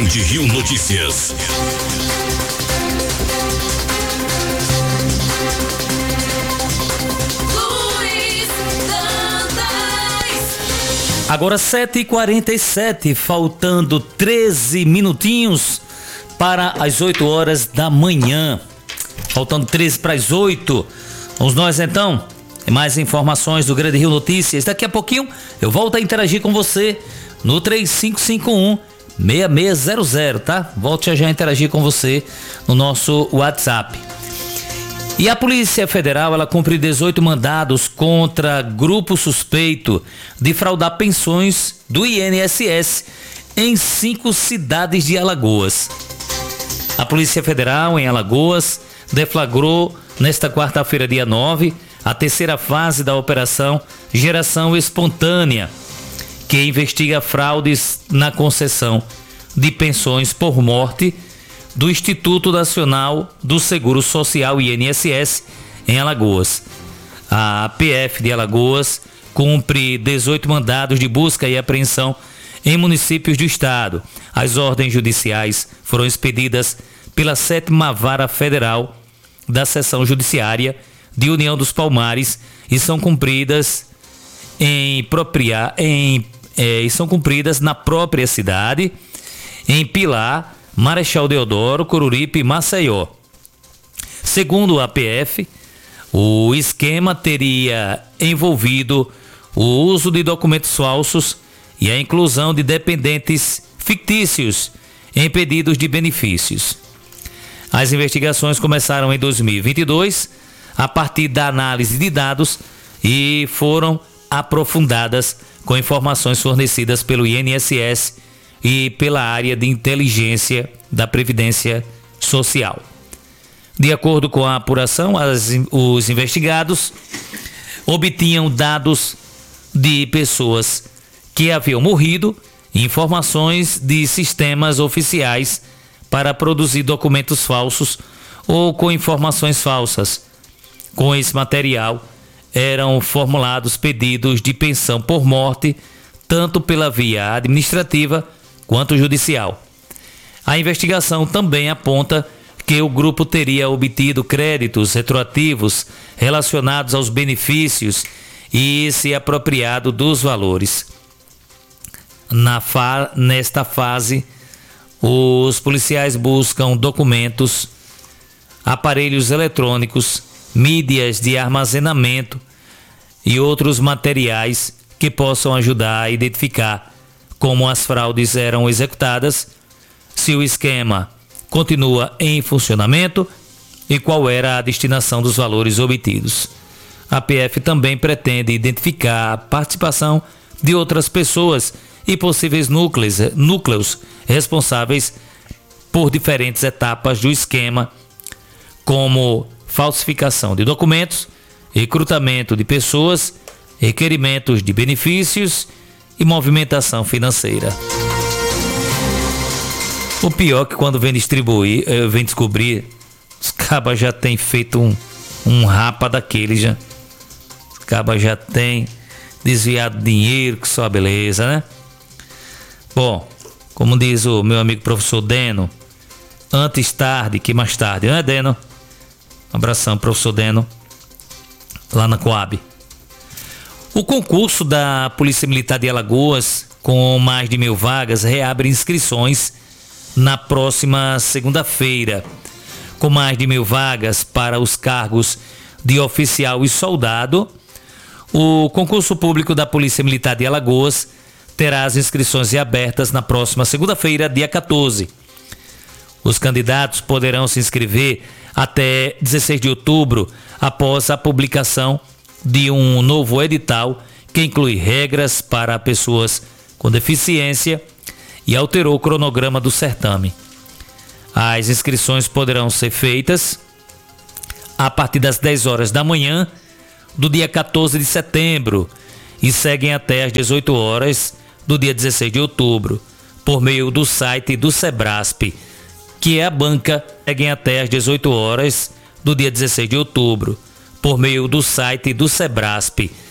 Grande Rio Notícias. Agora 7h47, faltando 13 minutinhos para as 8 horas da manhã. Faltando 13 para as 8. Vamos nós então. Mais informações do Grande Rio Notícias. Daqui a pouquinho eu volto a interagir com você no 3551-6600, tá? Volte já a interagir com você no nosso WhatsApp. E a Polícia Federal, ela cumpre 18 mandados contra grupo suspeito de fraudar pensões do INSS em 5 cidades de Alagoas. A Polícia Federal, em Alagoas, deflagrou nesta quarta-feira, dia 9, a terceira fase da Operação Geração Espontânea, que investiga fraudes na concessão de pensões por morte do Instituto Nacional do Seguro Social, INSS, em Alagoas. A PF de Alagoas cumpre 18 mandados de busca e apreensão em municípios do estado. As ordens judiciais foram expedidas pela 7ª Vara Federal da Seção Judiciária de União dos Palmares e são cumpridas na própria cidade, em Pilar, Marechal Deodoro, Coruripe e Maceió. Segundo a PF, o esquema teria envolvido o uso de documentos falsos e a inclusão de dependentes fictícios em pedidos de benefícios. As investigações começaram em 2022, a partir da análise de dados, e foram aprofundadas com informações fornecidas pelo INSS e pela área de inteligência da Previdência Social. De acordo com a apuração, os investigados obtinham dados de pessoas que haviam morrido e informações de sistemas oficiais para produzir documentos falsos ou com informações falsas. Com esse material, eram formulados pedidos de pensão por morte, tanto pela via administrativa quanto judicial. A investigação também aponta que o grupo teria obtido créditos retroativos relacionados aos benefícios e se apropriado dos valores. Nesta fase, os policiais buscam documentos, aparelhos eletrônicos, mídias de armazenamento e outros materiais que possam ajudar a identificar como as fraudes eram executadas, se o esquema continua em funcionamento e qual era a destinação dos valores obtidos. A PF também pretende identificar a participação de outras pessoas e possíveis núcleos responsáveis por diferentes etapas do esquema, como falsificação de documentos, recrutamento de pessoas, requerimentos de benefícios e movimentação financeira. O pior é que quando vem descobrir, os cabas já tem feito um rapa daquele já. Os cabas já tem desviado dinheiro, que só beleza, né? Bom, como diz o meu amigo professor Deno, antes tarde que mais tarde, né, Deno? Um abração, professor Deno, lá na Coab. O concurso da Polícia Militar de Alagoas, com mais de 1.000 vagas, reabre inscrições na próxima segunda-feira. Com mais de 1.000 vagas para os cargos de oficial e soldado, o concurso público da Polícia Militar de Alagoas terá as inscrições reabertas na próxima segunda-feira, dia 14. Os candidatos poderão se inscrever até 16 de outubro, após a publicação de um novo edital que inclui regras para pessoas com deficiência e alterou o cronograma do certame. As inscrições poderão ser feitas a partir das 10 horas da manhã do dia 14 de setembro e seguem até às 18 horas do dia 16 de outubro, por meio do site do Sebrasp, que é a banca, seguem até às 18 horas do dia 16 de outubro, por meio do site do Sebrasp,